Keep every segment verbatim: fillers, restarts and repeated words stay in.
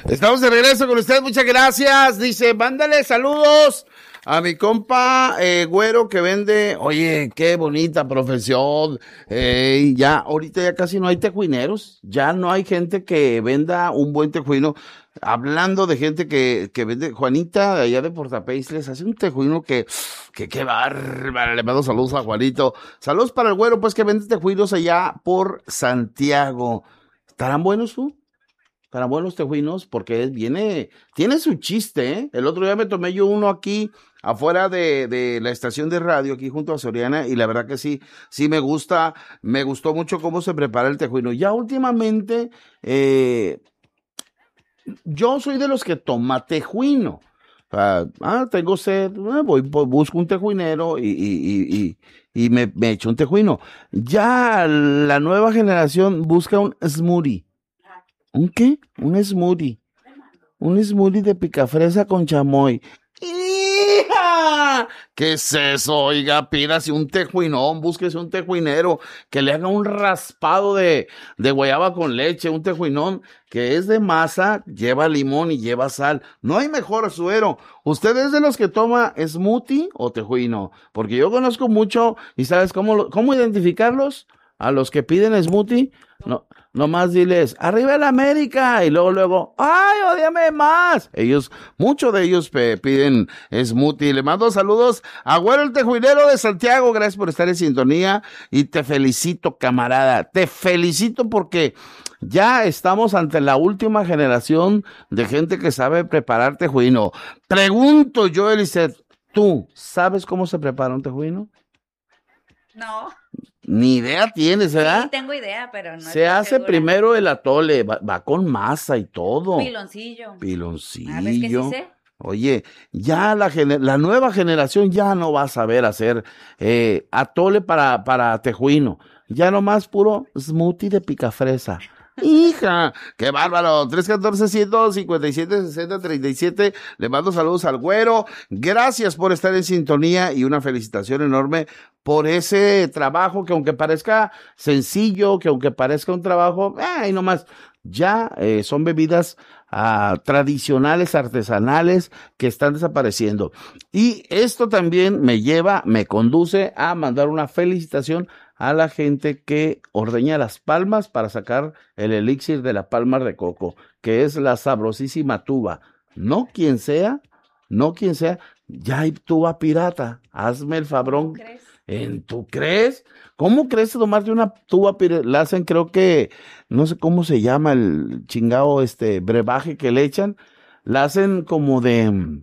Estamos de regreso con usted, muchas gracias. Dice, mándale saludos a mi compa eh, Güero que vende. Oye, qué bonita profesión. Eh, ya, ahorita ya casi no hay tejuineros. Ya no hay gente que venda un buen tejuino. Hablando de gente que, que vende, Juanita de allá de Portapaisles hace un tejuino que, que qué bárbara. Le mando saludos a Juanito. Saludos para el Güero, pues, que vende tejuinos allá por Santiago. ¿Estarán buenos tú? Estarán buenos tejuinos, porque viene, tiene su chiste, ¿eh? El otro día me tomé yo uno aquí, afuera de, de la estación de radio, aquí junto a Soriana, y la verdad que sí, sí me gusta, me gustó mucho cómo se prepara el tejuino. Ya últimamente, eh, yo soy de los que toma tejuino. Uh, ah, tengo sed, eh, voy, voy, busco un tejuinero y, y, y, y, y me, me echo un tejuino. Ya la nueva generación busca un smoothie. ¿Un qué? Un smoothie. Un smoothie de picafresa con chamoy. ¡Hija! ¿Qué es eso? Oiga, pídase un tejuinón, búsquese un tejuinero que le haga un raspado de, de guayaba con leche, un tejuinón que es de masa, lleva limón y lleva sal. No hay mejor suero. ¿Usted es de los que toma smoothie o tejuino? Porque yo conozco mucho y ¿sabes cómo, cómo identificarlos? A los que piden smoothie, no, nomás diles, ¡arriba el América! Y luego, luego, ¡ay, ódiame más! Ellos, muchos de ellos pe, piden smoothie. Le mando saludos a Güero el Tejuinero de Santiago. Gracias por estar en sintonía y te felicito, camarada. Te felicito porque ya estamos ante la última generación de gente que sabe preparar tejuino. Pregunto yo, Eliseth, ¿tú sabes cómo se prepara un tejuino? No. Ni idea tienes, ¿verdad? Sí, tengo idea, pero no. Se hace segura. Primero el atole, va, va con masa y todo. Piloncillo. Piloncillo. Ah, ¿ves que sí sé? Oye, ya la, la nueva generación ya no va a saber hacer eh, atole para, para tejuino. Ya nomás puro smoothie de picafresa. Hija, qué bárbaro. tres uno cuatro, ciento cincuenta y siete, sesenta, treinta y siete. Le mando saludos al Güero. Gracias por estar en sintonía y una felicitación enorme por ese trabajo que aunque parezca sencillo, que aunque parezca un trabajo, ay, nomás, ya eh, son bebidas uh, tradicionales, artesanales que están desapareciendo. Y esto también me lleva, me conduce a mandar una felicitación a la gente que ordeña las palmas para sacar el elixir de la palma de coco, que es la sabrosísima tuba. No quien sea, no quien sea, ya hay tuba pirata. Hazme el fabrón. ¿Tú crees? ¿En tú crees? ¿Cómo crees tomarte una tuba pirata? La hacen, creo que, no sé cómo se llama el chingado este brebaje que le echan. La hacen como de,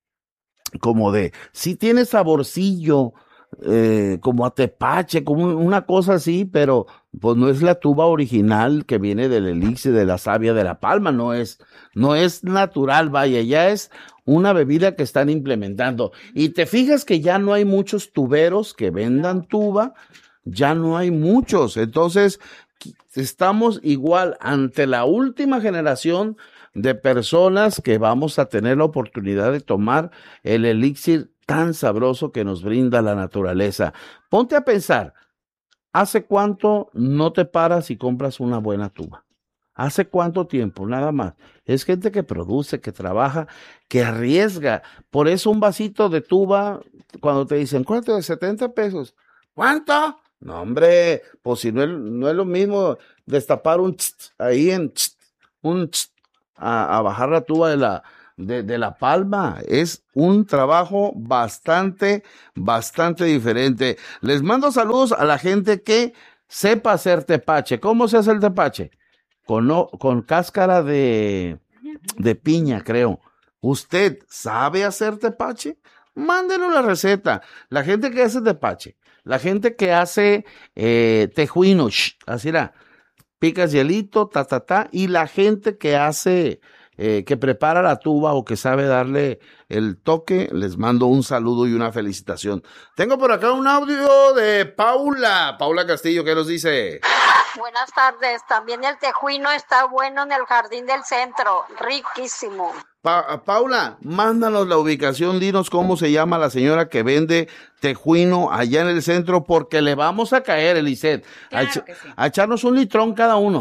como de, sí tiene saborcillo, Eh, como a tepache, como una cosa así, pero pues no es la tuba original que viene del elixir de la savia de la palma, no es, no es natural, vaya, ya es una bebida que están implementando. Y te fijas que ya no hay muchos tuberos que vendan tuba, ya no hay muchos, entonces estamos igual ante la última generación de personas que vamos a tener la oportunidad de tomar el elixir tan sabroso que nos brinda la naturaleza. Ponte a pensar, ¿hace cuánto no te paras y compras una buena tuba? ¿Hace cuánto tiempo? Nada más. Es gente que produce, que trabaja, que arriesga. Por eso un vasito de tuba, cuando te dicen, ¿cuánto? De setenta pesos. ¿Cuánto? No, hombre, pues si no es, no es lo mismo destapar un tst, ahí en tst, un tst, a, a bajar la tuba de la De, de la palma. Es un trabajo bastante, bastante diferente. Les mando saludos a la gente que sepa hacer tepache. ¿Cómo se hace el tepache? Con, no, con cáscara de, de piña, creo. ¿Usted sabe hacer tepache? Mándenos la receta. La gente que hace tepache, la gente que hace eh, tejuino, shh, así era, picas hielito, ta, ta, ta, y la gente que hace... Eh, que prepara la tuba o que sabe darle el toque, les mando un saludo y una felicitación. Tengo por acá un audio de Paula, Paula Castillo, ¿qué nos dice? Buenas tardes, también el tejuino está bueno en el jardín del centro, riquísimo. Pa- Paula, mándanos la ubicación, dinos cómo se llama la señora que vende tejuino allá en el centro, porque le vamos a caer, Eliseth, Claro a, ech- que sí. a echarnos un litrón cada uno.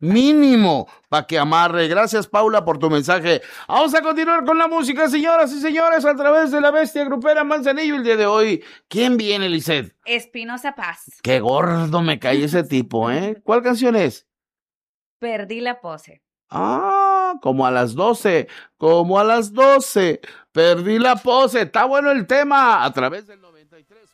mínimo, para que amarre. Gracias, Paula, por tu mensaje. Vamos a continuar con la música, señoras y señores, a través de la bestia grupera Manzanillo. El día de hoy, ¿quién viene, Lisette? Espinosa Paz. Qué gordo me cae ese tipo, ¿eh? ¿Cuál canción es? Perdí la pose. Ah, como a las doce, como a las doce. Perdí la pose. Está bueno el tema. A través del noventa y tres.